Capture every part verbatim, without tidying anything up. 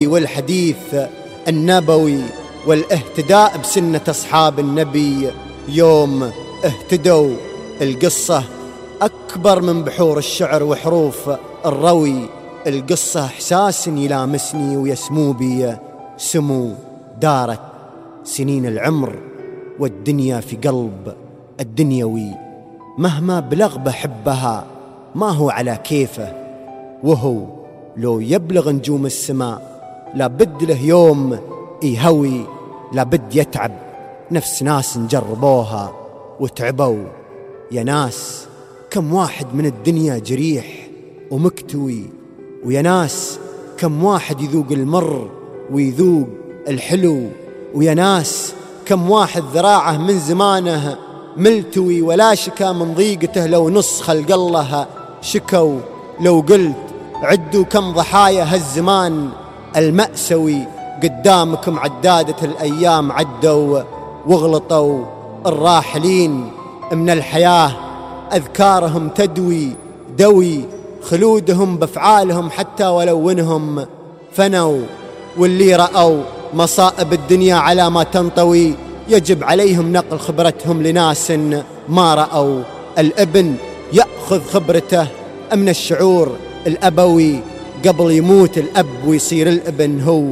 والحديث النبوي والاهتداء بسنة أصحاب النبي يوم اهتدوا. القصة أكبر من بحور الشعر وحروف الروي، القصة إحساس يلامسني ويسمو بي سمو. دارت سنين العمر والدنيا في قلب الدنيوي، مهما بلغ بحبها ما هو على كيفه، وهو لو يبلغ نجوم السماء لابد له يوم يهوي، لابد يتعب نفس ناس نجربوها وتعبوا. يا ناس كم واحد من الدنيا جريح ومكتوي، ويا ناس كم واحد يذوق المر ويذوق الحلو، ويا ناس كم واحد ذراعه من زمانه ملتوي ولا شكا من ضيقته لو نص خلق الله شكوا. لو قلت عدوا كم ضحايا هالزمان المأسوي، قدامكم عدادة الأيام عدوا واغلطوا. الراحلين من الحياة أذكارهم تدوي دوي، خلودهم بأفعالهم حتى ولو انهم فنوا. واللي رأوا مصائب الدنيا على ما تنطوي يجب عليهم نقل خبرتهم لناس ما رأوا. الابن يأخذ خبرته من الشعور الأبوي، قبل يموت الأب ويصير الابن هو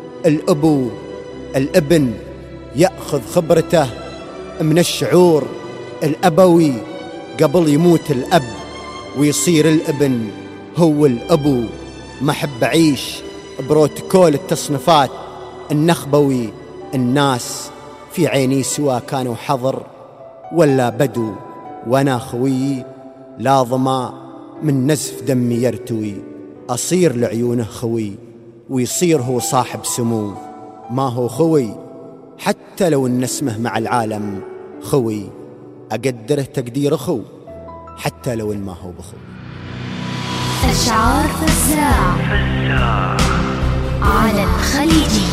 الأبو. الابن يأخذ خبرته من الشعور الأبوي، قبل يموت الأب ويصير الابن هو الأبو. ما أحب أعيش بروتوكول التصنيفات النخبوي، الناس في عيني سوا كانوا حضر ولا بدو، وأنا خوي لا ظما من نزف دمي يرتوي. أصير لعيونه خوي ويصير هو صاحب سمو، ما هو خوي حتى لو ان اسمه مع العالم خوي، أقدره تقدير أخو حتى لو إن ما هو بخو. أشعار فزاع على الخليجي.